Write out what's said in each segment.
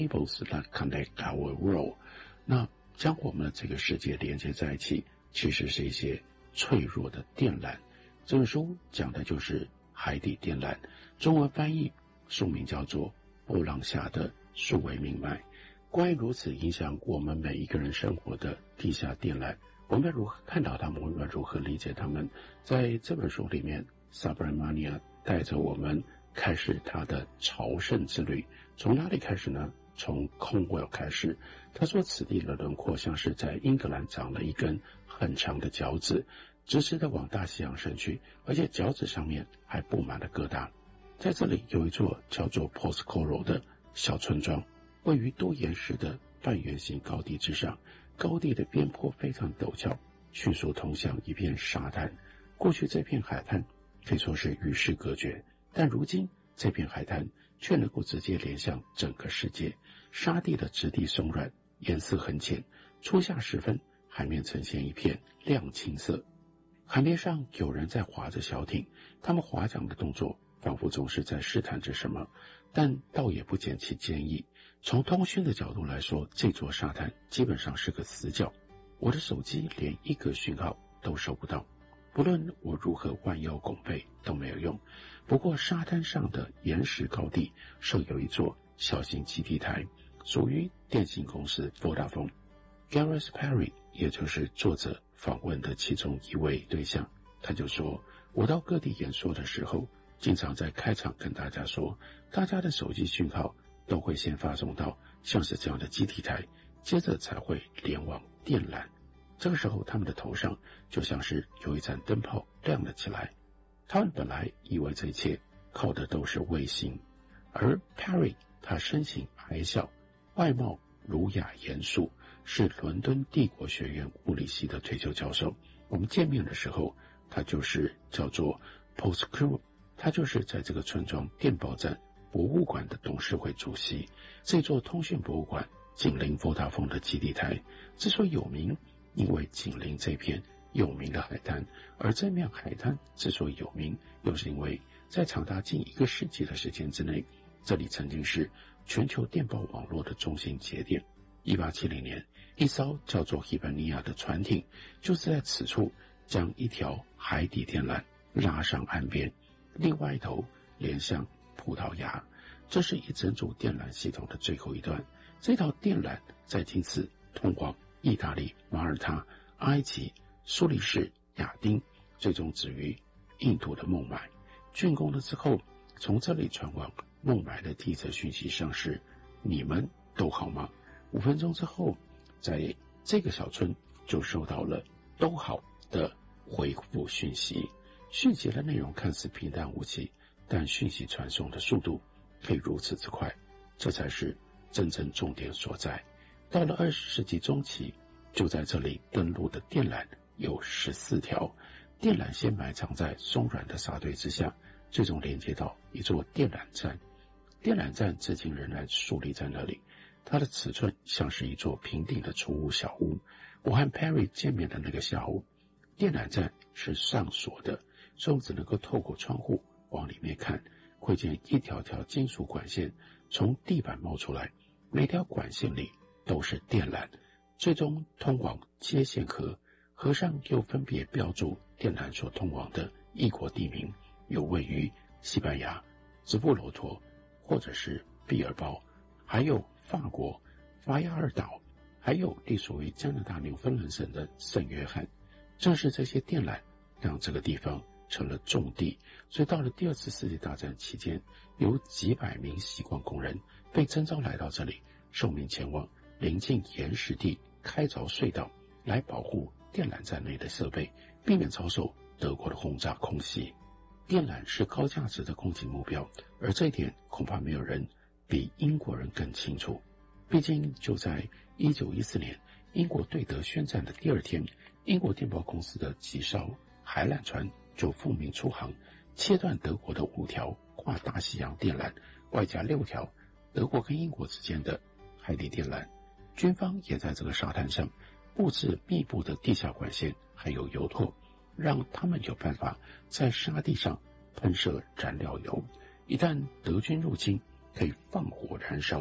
cables that connect our world。那将我们的这个世界连接在一起，其实是一些脆弱的电缆。这本书讲的就是海底电缆，中文翻译书名叫做《波浪下的数位命脉》。关于如此影响我们每一个人生活的地下电缆，我们如何看到它们，我们如何理解它们？在这本书里面 Subramania 带着我们开始他的朝圣之旅。从哪里开始呢？从 Cornwall 开始。他说此地的轮廓像是在英格兰长了一根很长的脚趾，直直的往大西洋伸去，而且脚趾上面还布满了疙瘩。在这里有一座叫做 Portscoro 的小村庄，位于多岩石的半圆形高地之上，高地的边坡非常陡峭，迅速通向一片沙滩。过去这片海滩可以说是与世隔绝，但如今这片海滩却能够直接连向整个世界。沙地的质地松软，颜色很浅，初夏时分海面呈现一片亮青色。海面上有人在划着小艇，他们划桨的动作仿佛总是在试探着什么，但倒也不减其坚毅。从通讯的角度来说，这座沙滩基本上是个死角，我的手机连一个讯号都收不到，不论我如何弯腰拱背都没有用。不过沙滩上的岩石高地设有一座小型基地台，属于电信公司 Vodafone。Gareth Perry 也就是作者访问的其中一位对象，他就说，我到各地演说的时候，经常在开场跟大家说，大家的手机讯号都会先发送到像是这样的基地台，接着才会连往电缆。这个时候他们的头上就像是有一盏灯泡亮了起来。他们本来以为这一切靠的都是卫星，而 Perry 他身形矮小，外貌儒雅严肃，是伦敦帝国学院物理系的退休教授。我们见面的时候，他就是叫做 Portscoro， 他就是在这个村庄电报站博物馆的董事会主席。这座通讯博物馆紧邻Vodafone的基地台，之所以有名，因为紧邻这片有名的海滩，而这面海滩之所以有名，又是因为在长达近1个世纪的时间之内，这里曾经是全球电报网络的中心节点。1870年，一艘叫做 Hibernia 的船艇就是在此处将一条海底电缆拉上岸边，另外一头连向葡萄牙。这是一整组电缆系统的最后一段，这条电缆再经此通往意大利、马耳他、埃及、苏黎世、亚丁，最终止于印度的孟买。竣工了之后，从这里传往孟买的第一则讯息上是，你们都好吗？5分钟之后，在这个小村就收到了都好的回复讯息。讯息的内容看似平淡无奇，但讯息传送的速度可以如此之快，这才是真正重点所在。到了20世纪中期，就在这里登陆的电缆有14条，电缆先埋藏在松软的沙堆之下，最终连接到一座电缆站。电缆站至今仍然竖立在那里，它的尺寸像是一座平顶的储物小屋。我和 Perry 见面的那个下午，电缆站是上锁的，所以我们只能够透过窗户往里面看，会见一条条金属管线从地板冒出来，每条管线里都是电缆，最终通往接线盒，盒上又分别标注电缆所通往的异国地名，有位于西班牙、直布罗陀或者是毕尔包，还有法国法亚尔岛，还有隶属于加拿大纽芬兰省的圣约翰。正是这些电缆让这个地方成了重地，所以到了第2次世界大战期间，有几百名习惯工人被征召来到这里，受命前往临近岩石地开凿隧道，来保护电缆站内的设备，避免遭受德国的轰炸空袭。电缆是高价值的攻击目标，而这一点恐怕没有人比英国人更清楚。毕竟就在1914年英国对德宣战的第2天，英国电报公司的几艘海缆船就奉命出航，切断德国的5条跨大西洋电缆，外加6条德国跟英国之间的海底电缆。军方也在这个沙滩上布置密布的地下管线还有油拓，让他们有办法在沙地上喷射燃料油，一旦德军入侵，可以放火燃烧，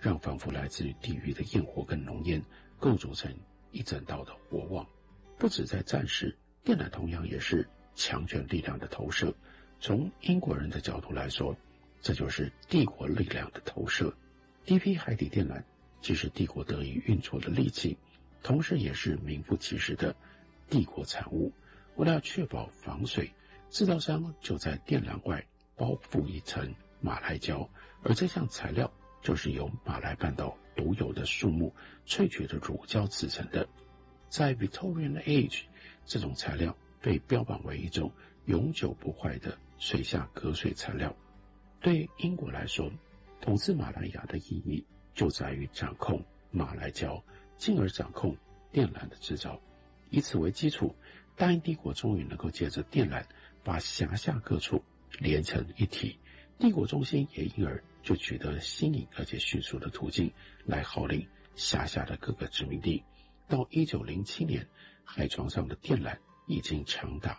让仿佛来自于地狱的焰火跟浓烟构筑成一整道的火网。不止在战时，电缆同样也是强权力量的投射。从英国人的角度来说，这就是帝国力量的投射。第一批海底电缆既是帝国得以运作的利器，同时也是名副其实的帝国产物。为了确保防水，制造商就在电缆外包覆一层马来胶，而这项材料就是由马来半岛独有的树木萃取的乳胶制成的。在 Victorian Age， 这种材料被标榜为一种永久不坏的水下隔水材料。对英国来说，统治马来亚的意义就在于掌控马来胶，进而掌控电缆的制造。以此为基础，大英帝国终于能够借着电缆把辖下各处连成一体，帝国中心也因而就取得新颖而且迅速的途径来号令辖下的各个殖民地。到1907年，海床上的电缆已经长达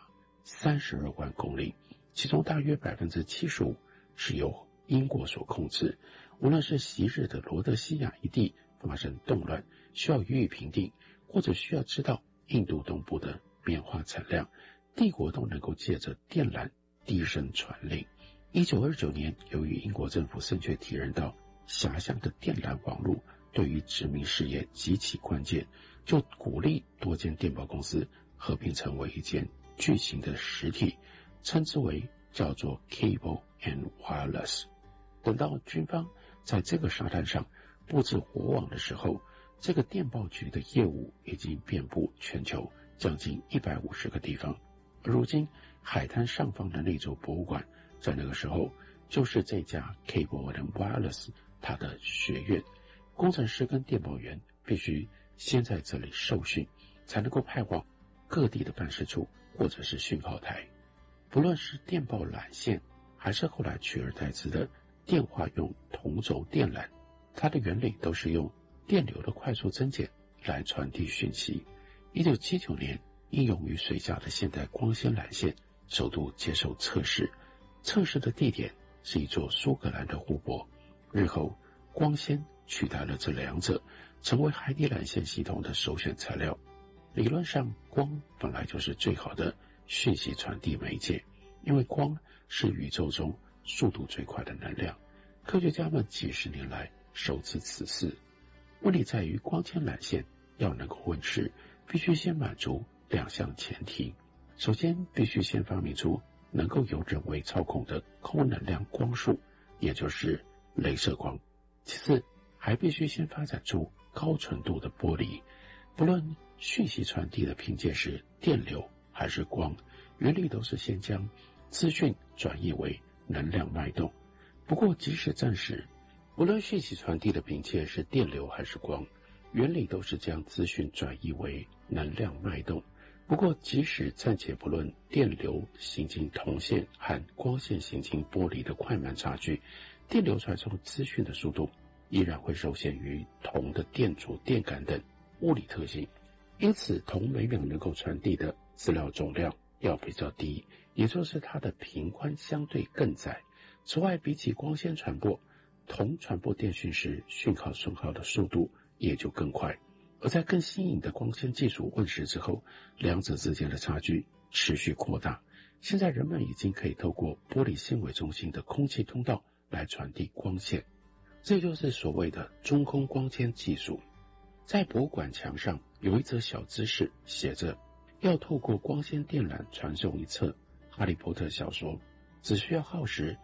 32万公里，其中大约 75% 是由英国所控制。无论是昔日的罗德西亚一地发生动乱，需要予以平定，或者需要知道印度东部的棉花产量，帝国都能够借着电缆低声传令。1929年，由于英国政府正确体认到狭巷的电缆网络对于殖民事业极其关键，就鼓励多间电报公司合并成为一间巨型的实体，称之为叫做 Cable and Wireless。 等到军方在这个沙滩上布置火网的时候，这个电报局的业务已经遍布全球将近150个地方。而如今海滩上方的那座博物馆，在那个时候就是这家 Cable and Wireless 它的学院，工程师跟电报员必须先在这里受训，才能够派往各地的办事处或者是讯号台。不论是电报缆线，还是后来取而代之的电话用同轴电缆，它的原理都是用电流的快速增减来传递讯息。1979年，应用于水下的现代光纤缆线首度接受测试，测试的地点是一座苏格兰的湖泊。日后光纤取代了这两者，成为海底缆线系统的首选材料。理论上，光本来就是最好的讯息传递媒介，因为光是宇宙中速度最快的能量。科学家们几十年来首知此事。问题在于，光纤缆线要能够问世，必须先满足两项前提。首先，必须先发明出能够由人为操控的空能量光束，也就是雷射光。其次，还必须先发展出高纯度的玻璃。不论讯息传递的凭借是电流还是光，原理都是先将资讯转译为能量脉动。不过即使暂时，无论讯息传递的凭借是电流还是光，原理都是将资讯转译为能量脉动。不过即使暂且不论电流行经铜线和光线行经玻璃的快慢差距，电流传送资讯的速度依然会受限于铜的电阻、电感等物理特性。因此，铜每秒能够传递的资料总量要比较低，也就是它的频宽相对更窄。此外，比起光纤传播，铜传播电讯时讯号损耗的速度也就更快。而在更新颖的光纤技术问世之后，两者之间的差距持续扩大。现在人们已经可以透过玻璃纤维中心的空气通道来传递光线，这就是所谓的中空光纤技术。在博物馆墙上有一则小知识，写着要透过光纤电缆传送一册哈利波特小说，只需要耗时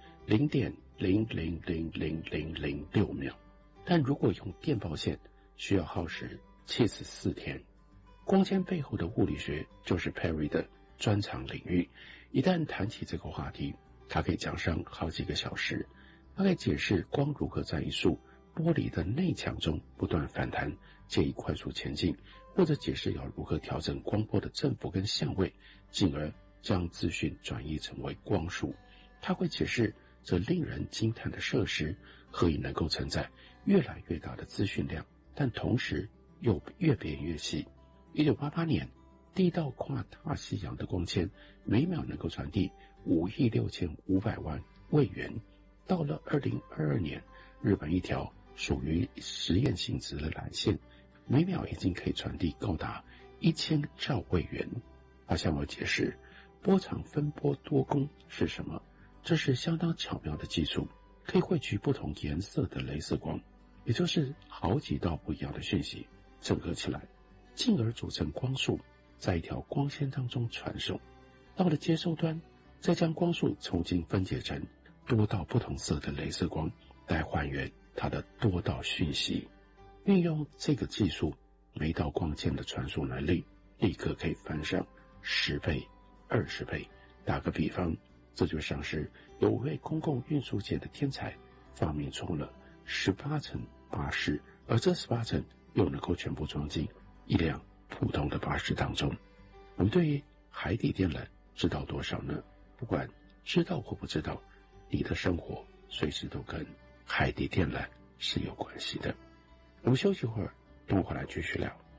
0.0000006 秒，但如果用电报线，需要耗时74天。光纤背后的物理学就是 Perry 的专长领域，一旦谈起这个话题，他可以讲上好几个小时。他可以解释光如何在一束玻璃的内墙中不断反弹，借以快速前进，或者解释要如何调整光波的振幅跟相位，进而将资讯转译成为光束。他会解释这令人惊叹的设施何以能够承载越来越大的资讯量，但同时又越变越细。1988年，第一道跨大西洋的光纤每秒能够传递5.65亿位元。到了2022年，日本一条属于实验性质的缆线，每秒已经可以传递高达1000兆位元。他向我解释波长分波多工是什么，这是相当巧妙的技术，可以汇聚不同颜色的雷射光，也就是好几道不一样的讯息整合起来，进而组成光束，在一条光纤当中传送。到了接收端，再将光束重新分解成多道不同色的雷射光，来还原它的多道讯息。运用这个技术，每道光纤的传输能力立刻可以翻上10倍、20倍。打个比方，这就像是有位公共运输界的天才发明出了18层巴士，而这18层又能够全部装进一辆普通的巴士当中。我们对于海底电缆知道多少呢？不管知道或不知道，你的生活随时都跟海底电缆是有关系的。我们休息会儿，等我回来继续聊。